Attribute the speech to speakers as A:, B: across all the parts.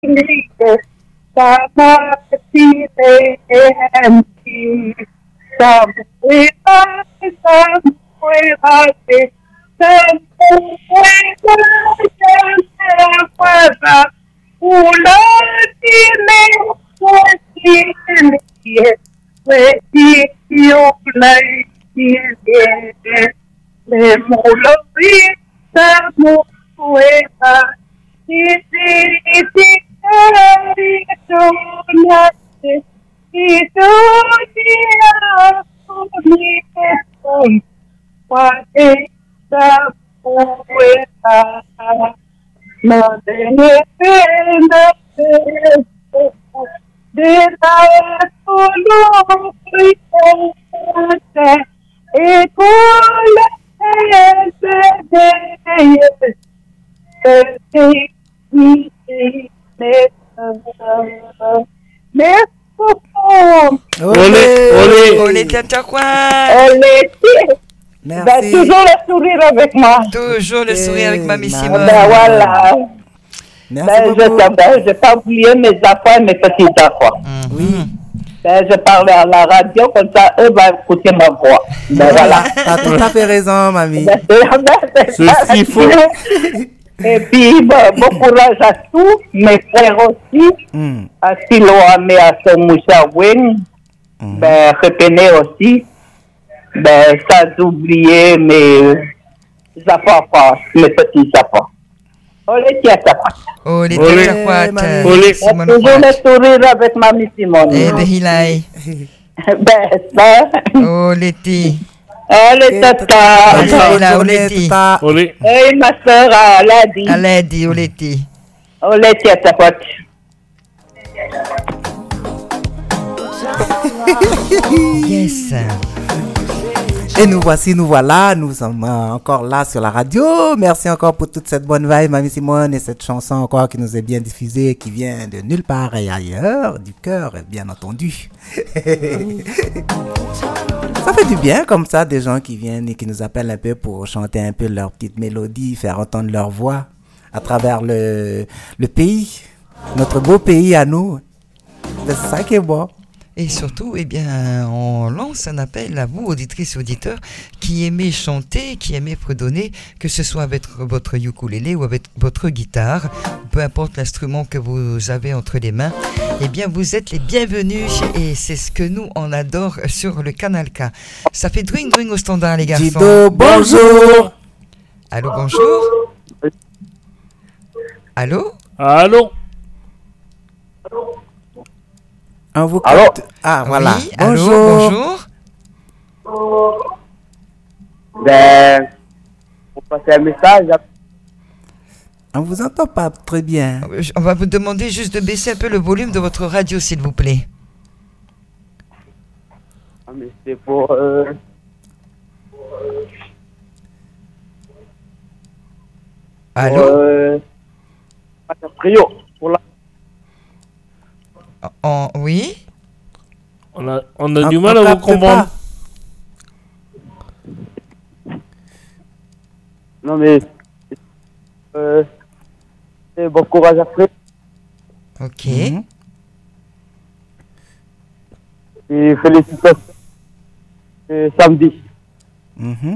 A: Samati Anti Sampueta Sampueta Sampueta Sampueta Ulatine Ulatine Ulatine Le Molovi Sampueta
B: Olé, Tataquin.
A: Merci. Toujours le sourire avec moi.
B: Toujours le sourire avec Mamie Simone.
A: Ben voilà.
C: Merci
A: beaucoup. Je n'ai pas oublié mes enfants, mes petits-enfants.
C: Oui.
A: Je parle à la radio, comme ça, eux vont écouter ma voix. Ben voilà.
C: Tu as tout à fait raison, mamie.
A: C'est ce qu'il faut. Et puis, bon courage à tous, mes frères aussi, à Siloam et à Somoucha Wing, Repene aussi, sans oublier mes enfants, mes petits enfants. Olé, tiens, ça passe.
B: Olé, tiens,
A: Olé, toujours le sourire avec Mamie Simone.
B: Et de Hilai.
A: Ça.
B: Olé, ti.
A: Allez, tata.
B: Olé.
A: Et ma soeur, Aladi.
B: Aladi, Oleti.
A: Oleti, à ta pote.
B: Yes.
C: Et nous voilà, nous sommes encore là sur la radio. Merci encore pour toute cette bonne vibe, Mamie Simone, et cette chanson encore qui nous est bien diffusée, qui vient de nulle part et ailleurs, du cœur, bien entendu. Ça fait du bien comme ça, des gens qui viennent et qui nous appellent un peu pour chanter un peu leur petite mélodie, faire entendre leur voix à travers le pays, notre beau pays à nous. C'est ça qui est beau.
B: Et surtout, eh bien, on lance un appel à vous, auditrices et auditeurs, qui aimez chanter, qui aimez fredonner, que ce soit avec votre ukulélé ou avec votre guitare, peu importe l'instrument que vous avez entre les mains, eh bien, vous êtes les bienvenus et c'est ce que nous, on adore sur le Canal K. Ça fait dring au standard, les garçons.
C: Dido, bonjour.
B: Allô, bonjour. Allô.
D: Allô.
C: On vous
A: Allô?
C: Ah, voilà.
B: Oui,
C: bonjour.
B: Bonjour.
A: Pour passer un message.
C: On vous entend pas très bien.
B: On va vous demander juste de baisser un peu le volume de votre radio, s'il vous plaît.
A: Ah, mais c'est pour...
B: Allô?
A: Trio. Pour la...
B: Oui.
D: On a du mal à vous comprendre.
A: Non mais c'est bon courage après.
B: Ok.
A: Et félicitations. C'est samedi.
C: Il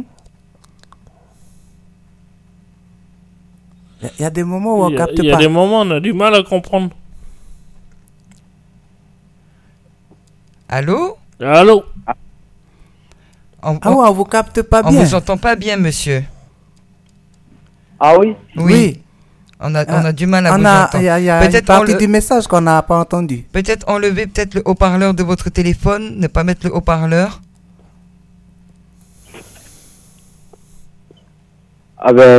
C: y a des moments où on capte pas.
D: Il y a des moments où on a du mal à comprendre.
B: Allô?
D: Allô?
C: On vous capte pas bien.
B: On vous entend pas bien, monsieur.
A: Ah oui?
B: Oui. On a du mal à vous entendre.
C: Il y a une partie du message qu'on n'a pas entendu.
B: Peut-être enlever le haut-parleur de votre téléphone, ne pas mettre le haut-parleur.
A: Ah ben,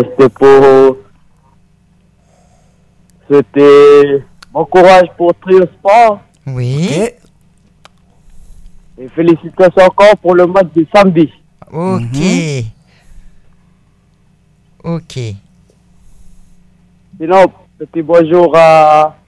A: c'était bon courage pour Trio Sport.
B: Oui.
C: Okay.
A: Et félicitations encore pour le match du samedi.
B: Ok. Ok.
A: Sinon, petit bonjour à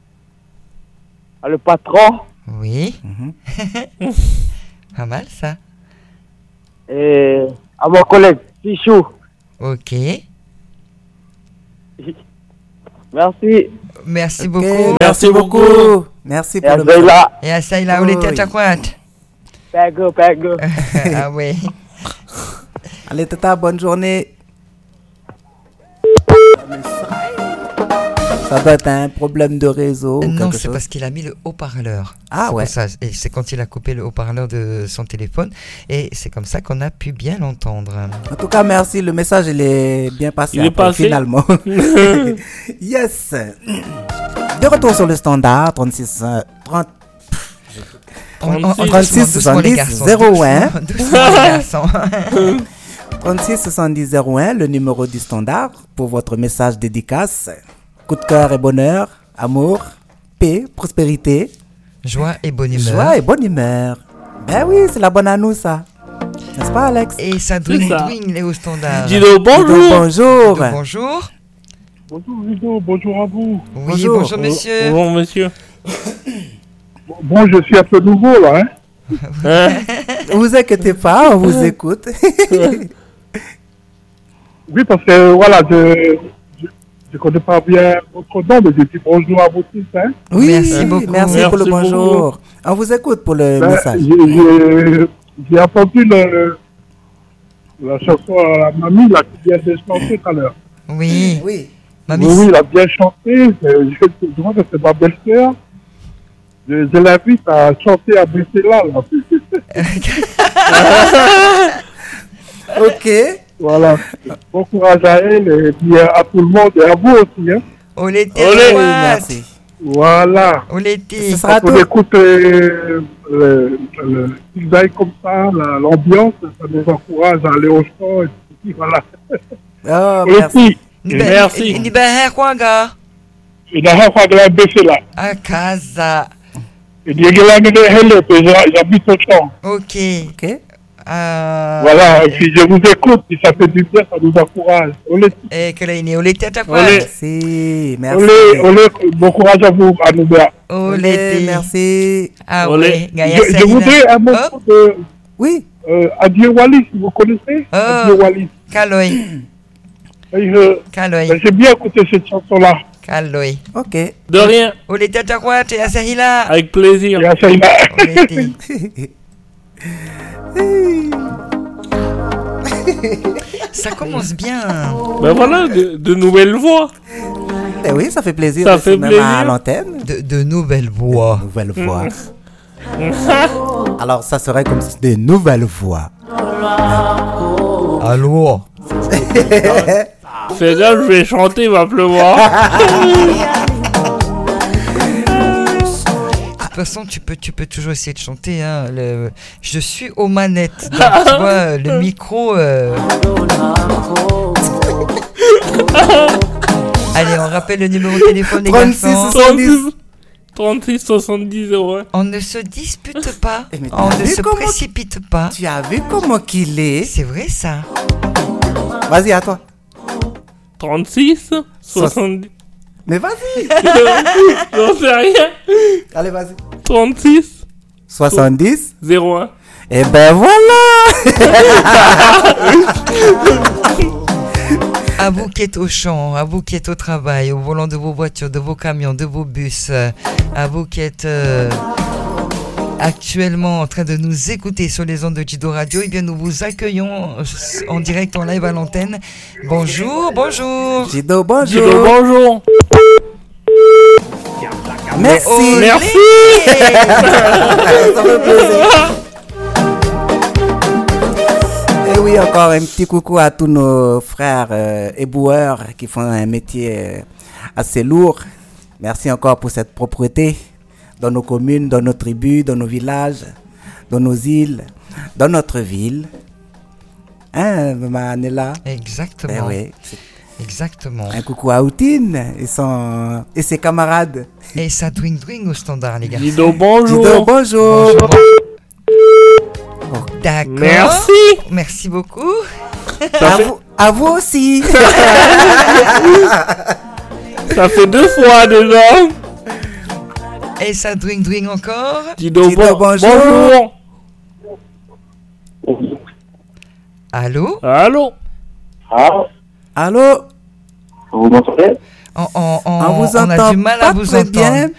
A: le patron.
B: Oui. Pas mal ça.
A: Et à mon collègue Fichou.
B: Ok.
A: Merci.
B: Merci
C: Ok,
B: beaucoup.
D: Merci beaucoup.
C: Merci
A: Et
C: pour
A: à
C: le
A: Zayla.
B: Et à ça, il a où les têtes à quoi?
A: Pego.
B: Ah oui.
C: Allez, Tata, bonne journée. Ça doit être un problème de réseau ou
B: Non,
C: quelque
B: c'est
C: chose.
B: parce qu'il a mis le haut-parleur.
C: Ah
B: C'est
C: ouais.
B: pour ça. Et c'est quand il a coupé le haut-parleur de son téléphone. Et c'est comme ça qu'on a pu bien l'entendre.
C: En tout cas, merci. Le message, il est bien passé.
D: Il est
C: après,
D: passé.
C: finalement. Yes. De retour sur le standard, 36 36 70 01. 36 70 01, le numéro du standard pour votre message dédicace. Coup de cœur et bonheur, amour, paix, prospérité,
B: Joie et bonne humeur.
C: joie et bonne humeur. Ben oui, c'est la bonne à nous, ça. N'est-ce pas, Alex?
B: Et ça
D: C'est
B: dwing
D: ça.
B: dwing les hauts standards.
D: Dido, bonjour.
C: Bonjour.
B: Bonjour.
E: Bonjour Ludo, bonjour à vous.
B: Oui,
C: Bonjour.
B: bonjour monsieur.
D: Bonjour, monsieur.
E: Bon, je suis un peu nouveau là, hein.
D: Hein?
C: Ne vous inquiétez pas, on vous écoute.
E: Oui, parce que voilà, je connais pas bien votre nom, mais je dis bonjour à vous tous, hein.
C: Oui,
B: Merci beaucoup.
C: Merci pour le
D: Merci
C: bonjour. On vous écoute pour le
E: Ben,
C: message.
E: j'ai entendu la chanson à la mamie là, qui vient de chanter tout à l'heure.
B: Oui.
C: Oui.
B: Mamie.
E: Oui, il a bien chanté. Je crois que c'est ma belle-sœur. Je l'invite à chanter à Bruxelles là.
C: Ok.
E: Voilà. Bon courage à elle et puis à tout le monde et à vous aussi, hein.
B: Olé,
D: Olé.
C: Oui, merci.
E: Voilà.
B: Olé,
C: Ce sera
E: Quand
C: tout.
E: on écoute qu'ils aillent comme ça, l'ambiance, ça nous encourage à aller au champ. Et puis, voilà.
C: Oh,
E: Et
C: merci.
E: puis,
D: Merci.
B: Ni ben quoi gars?
E: il a un de la baissé là.
B: À casa.
E: Il dit qu'il a mis le hello, puis j'habite au champ.
B: Ok.
C: Ok.
E: Voilà, et puis je vous écoute, si ça fait du bien, ça nous encourage.
B: Et que là il est olé tête à quoi?
D: Olé.
C: Merci. Merci.
E: Bon courage à vous, à nous.
B: Olé.
C: Merci.
B: Ah
D: Olé.
B: ouais. Gaïa
E: Je
B: Saïla.
E: voudrais un mot
B: Hop.
E: de
C: Oui.
E: Adieu Wallis, vous connaissez Adieu Wallis.
B: Caloy.
E: Et,
B: Caloy.
E: j'ai bien écouté cette chanson-là.
B: Caloy.
C: Ok.
D: De rien.
B: Olé tête à quoi? T'es à Sahila.
D: Avec plaisir.
E: Et à Saïla.
B: Olé. Ça commence bien.
D: Ben voilà, de nouvelles voix.
C: Eh oui, ça fait plaisir.
D: Ça
C: aussi,
D: fait
C: même
D: plaisir.
C: à l'antenne.
B: De nouvelles voix.
C: Nouvelles voix. Alors, ça serait comme si des nouvelles voix.
B: Allô?
D: C'est là, je vais chanter, il va pleuvoir.
B: De toute façon, tu peux toujours essayer de chanter. Hein, je suis aux manettes. Donc, tu vois, le micro. Allez, on rappelle le numéro de téléphone, les
C: 36
B: garçons.
C: 70.
D: 36 70 01.
B: On ne se dispute pas.
C: Eh, mais
B: On
C: t'as
B: ne
C: vu
B: se
C: comment-
B: précipite pas.
C: Tu as vu comment qu'il est?
B: C'est vrai, ça.
C: Vas-y, à toi.
D: 36 70.
C: Mais vas-y.
D: J'en sais rien.
C: Allez, vas-y.
D: 36
C: 70.
D: 01.
C: Et ben voilà.
B: À vous qui êtes au champ, à vous qui êtes au travail, au volant de vos voitures, de vos camions, de vos bus, à vous qui êtes actuellement en train de nous écouter sur les ondes de Jido Radio, eh bien nous vous accueillons en direct, en live à l'antenne. Bonjour, bonjour.
C: Jido,
D: Dis
C: bonjour.
D: donc bonjour.
C: Merci.
B: Olé.
D: Merci.
C: Ça fait plaisir. Et oui, encore un petit coucou à tous nos frères éboueurs qui font un métier assez lourd. Merci encore pour cette propreté dans nos communes, dans nos tribus, dans nos villages, dans nos îles, dans notre ville. Hein, Manela?
B: Exactement.
C: Eh oui.
B: Exactement.
C: Un coucou à Outine et ses camarades.
B: Et ça dwing dwing au standard, les gars.
D: Dis donc bonjour.
C: Jido, bonjour.
B: D'accord.
D: Merci.
B: Merci beaucoup.
C: À vous aussi.
D: Ça fait 2 fois déjà.
B: Et ça dwing dwing encore.
D: Dis donc
C: Dis donc bonjour.
D: bonjour.
B: Allô?
D: Allô.
E: Ah,
C: Allô?
E: vous m'entendez?
C: On vous
B: on a
C: entend
B: du mal
C: pas
B: à vous
C: très
B: entendre.
C: bien.